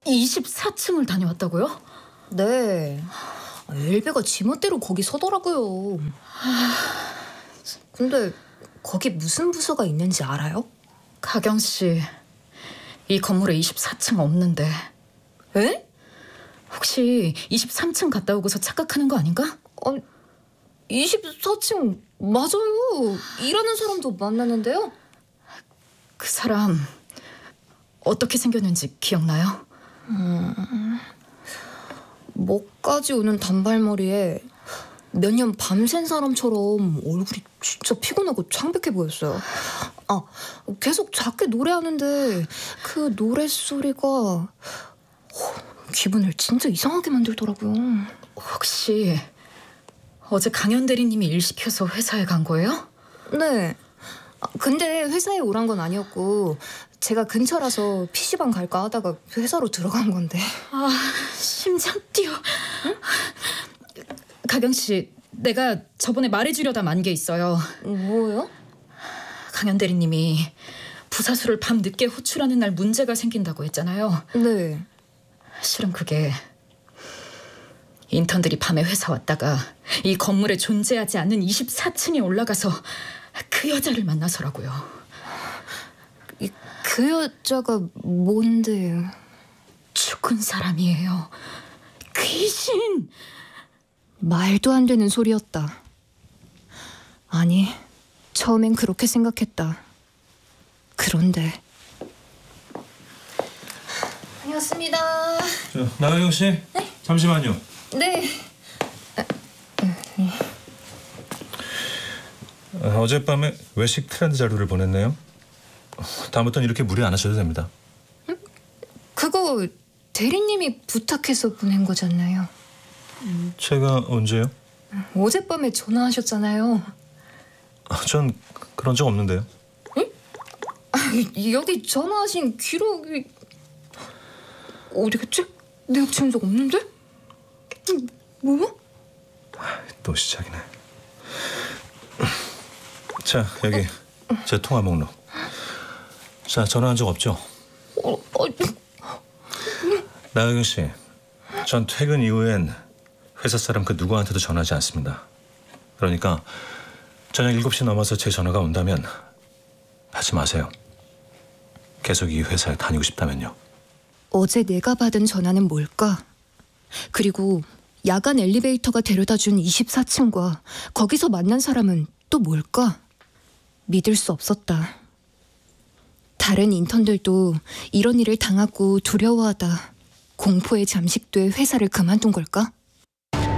24층을 다녀왔다고요? 네. 엘베가 지멋대로 거기 서더라고요. 근데 거기 무슨 부서가 있는지 알아요? 가경 씨, 이 건물에 24층 없는데. 에? 혹시 23층 갔다 오고서 착각하는 거 아닌가? 24층 맞아요. 일하는 사람도 만나는데요. 그 사람 어떻게 생겼는지 기억나요? 목까지 오는 단발머리에 몇 년 밤샌 사람처럼 얼굴이 진짜 피곤하고 창백해 보였어요. 계속 작게 노래하는데 그 노랫소리가 기분을 진짜 이상하게 만들더라고요. 혹시 어제 강연 대리님이 일 시켜서 회사에 간 거예요? 네. 근데 회사에 오란 건 아니었고 제가 근처라서 PC방 갈까 하다가 회사로 들어간 건데. 심장 뛰어. 응? 가경 씨, 내가 저번에 말해주려다 만 게 있어요. 뭐요? 강연 대리님이 부사수를 밤 늦게 호출하는 날 문제가 생긴다고 했잖아요. 네. 실은 그게 인턴들이 밤에 회사 왔다가 이 건물에 존재하지 않는 24층에 올라가서 그 여자를 만나서라고요. 그 여자가 뭔데? 죽은 사람이에요. 귀신! 말도 안 되는 소리였다. 아니, 처음엔 그렇게 생각했다. 그런데 다녀왔습니다. 나가경 씨? 네? 잠시만요. 네. 어젯밤에 외식 트렌드 자료를 보냈네요. 다음부터는 이렇게 무리 안 하셔도 됩니다. 그거 대리님이 부탁해서 보낸 거잖아요. 제가 언제요? 어젯밤에 전화하셨잖아요. 전 그런 적 없는데요. 응? 여기 전화하신 기록이 어디 갔지? 내가 지은 적 없는데? 뭐야? 또 시작이네. 자, 여기 제 통화 목록. 자, 전화한 적 없죠? 나가경 씨, 전 퇴근 이후엔 회사 사람 그 누구한테도 전화하지 않습니다. 그러니까 저녁 7시 넘어서 제 전화가 온다면 받지 마세요. 계속 이 회사에 다니고 싶다면요. 어제 내가 받은 전화는 뭘까? 그리고 야간 엘리베이터가 데려다준 24층과 거기서 만난 사람은 또 뭘까? 믿을 수 없었다. 다른 인턴들도 이런 일을 당하고 두려워하다 공포에 잠식돼 회사를 그만둔 걸까?